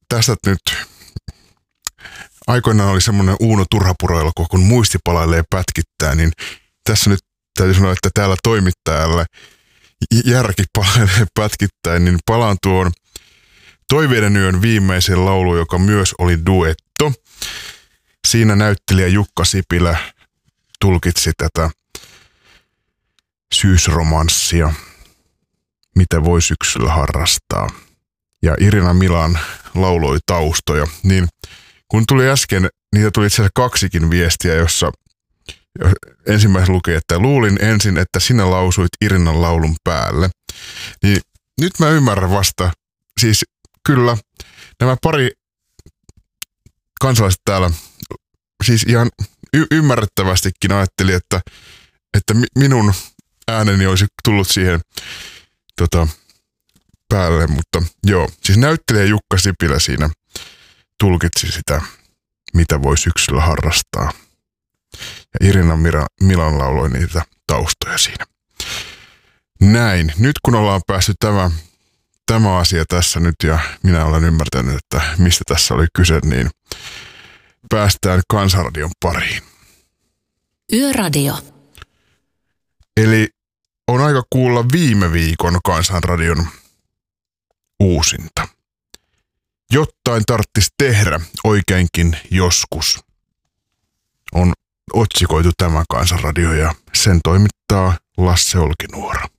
tästä nyt aikoinaan oli semmoinen Uuno Turhapuro-elokuva, kun muisti palailee pätkittäin, niin tässä nyt täytyy sanoa, että täällä toimittajalle järki palailee pätkittäin, niin palaan tuon Toiveiden yön viimeisen laulu, joka myös oli duetto. Siinä näyttelijä Jukka Sipilä tulkitsi tätä syysromanssia, mitä voi syksyllä harrastaa. Ja Irina Milan lauloi taustoja. Niin kun tuli äsken, niitä tuli itse asiassa kaksikin viestiä, jossa ensimmäisen luki, että luulin ensin, että sinä lausuit Irinan laulun päälle. Niin nyt mä ymmärrän vasta, siis kyllä nämä pari kansalaiset täällä siis ihan ymmärrettävästikin ajatteli, että minun ääneni olisi tullut siihen päälle, mutta joo, siis näyttelijä Jukka Sipilä siinä tulkitsi sitä, mitä voi syksyllä harrastaa. Ja Irina Milan lauloi niitä taustoja siinä. Näin, nyt kun ollaan päässyt tämä asia tässä nyt ja minä olen ymmärtänyt, että mistä tässä oli kyse, niin päästään Kansanradion pariin. Yöradio. Eli on aika kuulla viime viikon Kansanradion uusinta. Jottain tarttis tehdä oikeinkin joskus. On otsikoitu tämä Kansanradio ja sen toimittaa Lasse Olkinuora.